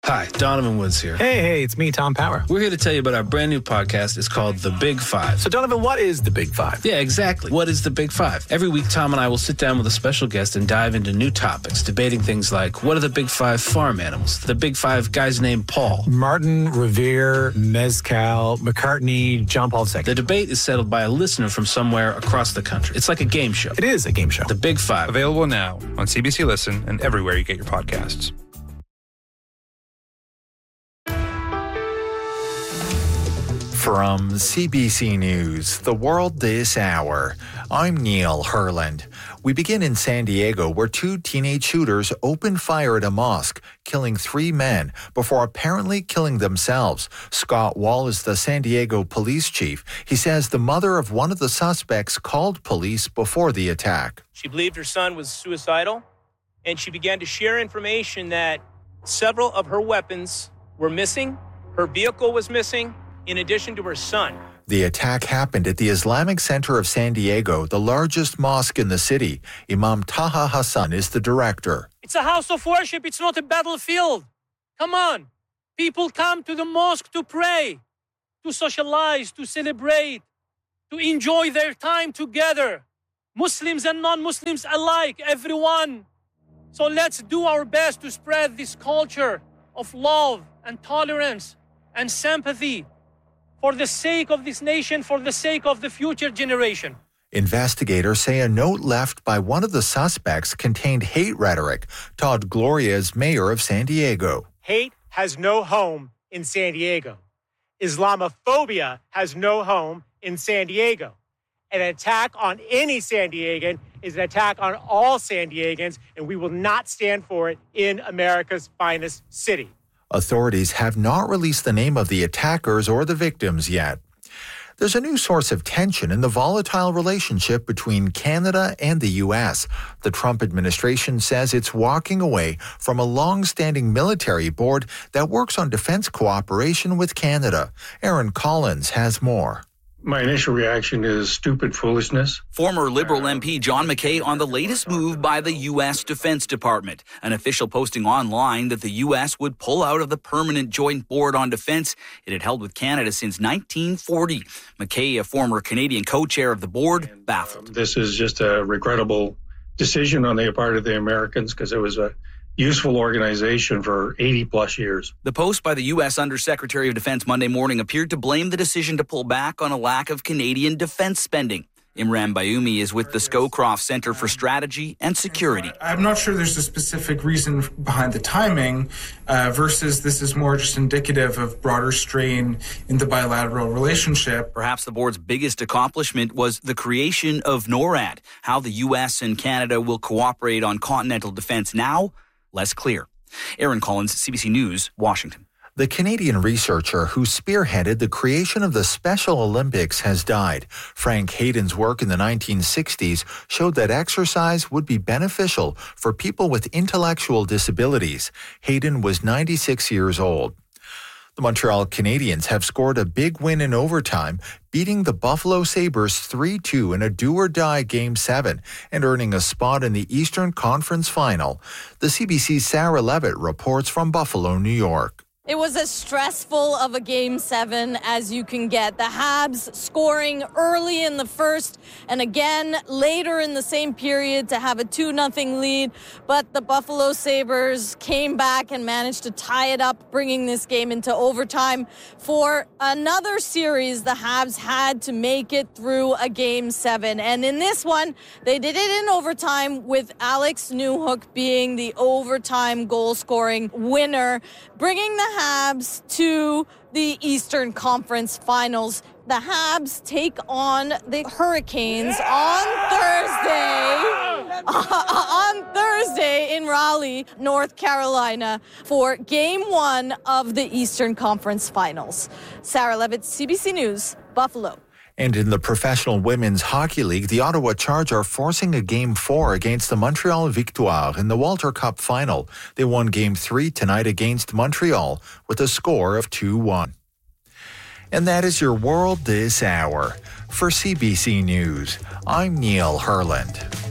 Hi, Donovan Woods here. Hey, it's me, Tom Power. We're here to tell you about our brand new podcast. It's called The Big Five. So, Donovan, what is The Big Five? Yeah, exactly. What is The Big Five? Every week, Tom and I will sit down with a special guest and dive into new topics, debating things like, what are the Big Five farm animals? The Big Five guys named Paul. Martin, Revere, Mezcal, McCartney, John Paul II. The debate is settled by a listener from somewhere across the country. It's like a game show. It is a game show. The Big Five. Available now on CBC Listen and everywhere you get your podcasts. From CBC News, The World This Hour, I'm Neil Herland. We begin in San Diego, where two teenage shooters opened fire at a mosque, killing 3 men before apparently killing themselves. Scott Wall is the San Diego police chief. He says the mother of one of the suspects called police before the attack. She believed her son was suicidal, and she began to share information that several of her weapons were missing, her vehicle was missing, in addition to her son. The attack happened at the Islamic Center of San Diego, the largest mosque in the city. Imam Taha Hassan is the director. It's a house of worship. It's not a battlefield. Come on. People come to the mosque to pray, to socialize, to celebrate, to enjoy their time together. Muslims and non-Muslims alike, everyone. So let's do our best to spread this culture of love and tolerance and sympathy, for the sake of this nation, for the sake of the future generation. Investigators say a note left by one of the suspects contained hate rhetoric. Todd Gloria is mayor of San Diego. Hate has no home in San Diego. Islamophobia has no home in San Diego. An attack on any San Diegan is an attack on all San Diegans, and we will not stand for it in America's finest city. Authorities have not released the name of the attackers or the victims yet. There's a new source of tension in the volatile relationship between Canada and the U.S. The Trump administration says it's walking away from a long-standing military board that works on defense cooperation with Canada. Aaron Collins has more. My initial reaction is stupid foolishness. Former Liberal MP John McKay on the latest move by the U.S. Defense Department. An official posting online that the U.S. would pull out of the Permanent Joint Board on Defense it had held with Canada since 1940. McKay, a former Canadian co-chair of the board, baffled. This is just a regrettable decision on the part of the Americans because it was a useful organization for 80-plus years. The post by the U.S. Undersecretary of Defense Monday morning appeared to blame the decision to pull back on a lack of Canadian defense spending. Imran Bayoumi is with the Scowcroft Centre for Strategy and Security. I'm not sure there's a specific reason behind the timing versus this is more just indicative of broader strain in the bilateral relationship. Perhaps the board's biggest accomplishment was the creation of NORAD. How the U.S. and Canada will cooperate on continental defense now, less clear. Aaron Collins, CBC News, Washington. The Canadian researcher who spearheaded the creation of the Special Olympics has died. Frank Hayden's work in the 1960s showed that exercise would be beneficial for people with intellectual disabilities. Hayden was 96 years old. The Montreal Canadiens have scored a big win in overtime, beating the Buffalo Sabres 3-2 in a do-or-die Game 7 and earning a spot in the Eastern Conference Final. The CBC's Sarah Levitt reports from Buffalo, New York. It was as stressful of a Game 7 as you can get. The Habs scoring early in the first and again later in the same period to have a 2-0 lead. But the Buffalo Sabres came back and managed to tie it up, bringing this game into overtime. For another series, the Habs had to make it through a Game 7. And in this one, they did it in overtime with Alex Newhook being the overtime goal-scoring winner, bringing the Habs to the Eastern Conference Finals. The Habs take on the Hurricanes on Thursday in Raleigh, North Carolina for Game 1 of the Eastern Conference Finals. Sarah Levitt, CBC News, Buffalo. And in the Professional Women's Hockey League, the Ottawa Charge are forcing a Game 4 against the Montreal Victoire in the Walter Cup final. They won Game 3 tonight against Montreal with a score of 2-1. And that is your World This Hour. For CBC News, I'm Neil Herland.